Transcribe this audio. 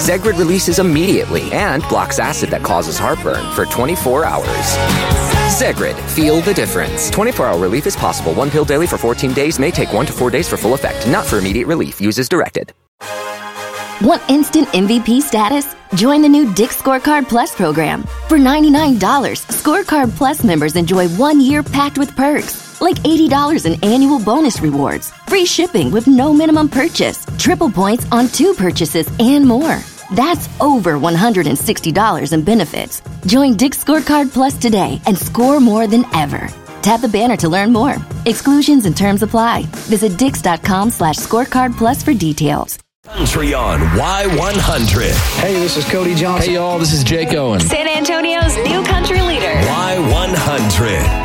Zegrid releases immediately and blocks acid that causes heartburn for 24 hours. Zegrid, feel the difference. 24-hour relief is possible. One pill daily for 14 days may take 1 to 4 days for full effect. Not for immediate relief. Use as directed. Want instant MVP status? Join the new Dick's Scorecard Plus program. For $99, Scorecard Plus members enjoy 1 year packed with perks, like $80 in annual bonus rewards, free shipping with no minimum purchase, triple points on 2 purchases, and more. That's over $160 in benefits. Join Dick's Scorecard Plus today and score more than ever. Tap the banner to learn more. Exclusions and terms apply. Visit dix.com/scorecard plus for details. Country on Y100. Hey, this is Cody Johnson. Hey, y'all, this is Jake Owen. San Antonio's new country leader. Y100.